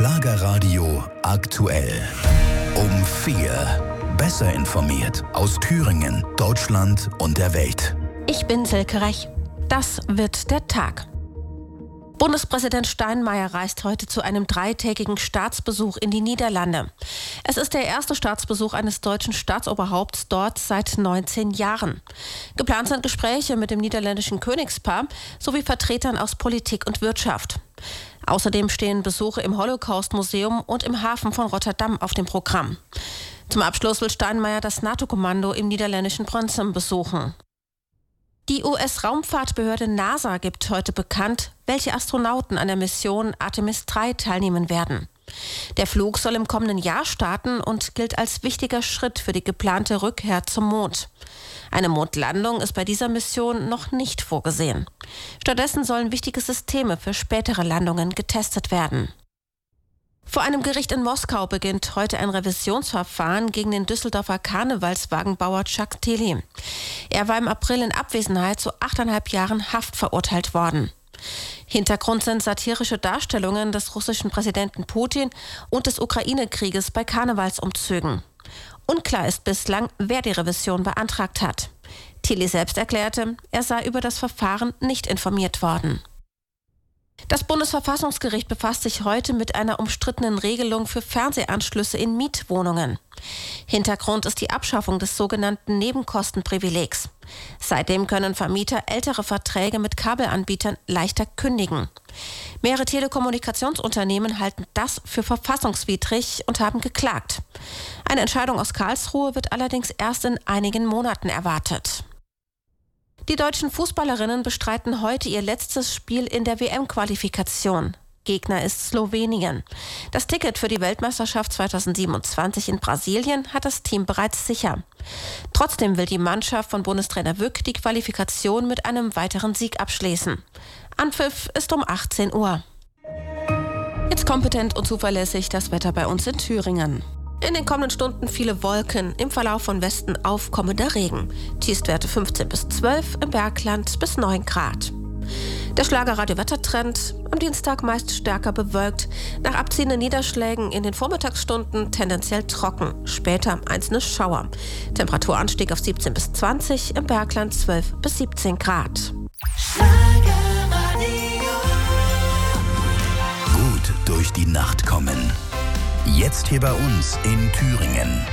Schlagerradio aktuell. Um 4. Besser informiert aus Thüringen, Deutschland und der Welt. Ich bin Silke Rech. Das wird der Tag. Bundespräsident Steinmeier reist heute zu einem 3-tägigen Staatsbesuch in die Niederlande. Es ist der erste Staatsbesuch eines deutschen Staatsoberhaupts dort seit 19 Jahren. Geplant sind Gespräche mit dem niederländischen Königspaar sowie Vertretern aus Politik und Wirtschaft. Außerdem stehen Besuche im Holocaust-Museum und im Hafen von Rotterdam auf dem Programm. Zum Abschluss will Steinmeier das NATO-Kommando im niederländischen Brønshum besuchen. Die US-Raumfahrtbehörde NASA gibt heute bekannt, welche Astronauten an der Mission Artemis 3 teilnehmen werden. Der Flug soll im kommenden Jahr starten und gilt als wichtiger Schritt für die geplante Rückkehr zum Mond. Eine Mondlandung ist bei dieser Mission noch nicht vorgesehen. Stattdessen sollen wichtige Systeme für spätere Landungen getestet werden. Vor einem Gericht in Moskau beginnt heute ein Revisionsverfahren gegen den Düsseldorfer Karnevalswagenbauer Chuck Tilly. Er war im April in Abwesenheit zu 8,5 Jahren Haft verurteilt worden. Hintergrund sind satirische Darstellungen des russischen Präsidenten Putin und des Ukraine-Krieges bei Karnevalsumzügen. Unklar ist bislang, wer die Revision beantragt hat. Tilly selbst erklärte, er sei über das Verfahren nicht informiert worden. Das Bundesverfassungsgericht befasst sich heute mit einer umstrittenen Regelung für Fernsehanschlüsse in Mietwohnungen. Hintergrund ist die Abschaffung des sogenannten Nebenkostenprivilegs. Seitdem können Vermieter ältere Verträge mit Kabelanbietern leichter kündigen. Mehrere Telekommunikationsunternehmen halten das für verfassungswidrig und haben geklagt. Eine Entscheidung aus Karlsruhe wird allerdings erst in einigen Monaten erwartet. Die deutschen Fußballerinnen bestreiten heute ihr letztes Spiel in der WM-Qualifikation. Gegner ist Slowenien. Das Ticket für die Weltmeisterschaft 2027 in Brasilien hat das Team bereits sicher. Trotzdem will die Mannschaft von Bundestrainer Wück die Qualifikation mit einem weiteren Sieg abschließen. Anpfiff ist um 18 Uhr. Jetzt kompetent und zuverlässig das Wetter bei uns in Thüringen. In den kommenden Stunden viele Wolken, im Verlauf von Westen aufkommender Regen. Tiefstwerte 15 bis 12, im Bergland bis 9 Grad. Der Schlagerradio-Wettertrend, am Dienstag meist stärker bewölkt. Nach abziehenden Niederschlägen in den Vormittagsstunden tendenziell trocken, später einzelne Schauer. Temperaturanstieg auf 17 bis 20, im Bergland 12 bis 17 Grad. Gut durch die Nacht kommen. Jetzt hier bei uns in Thüringen.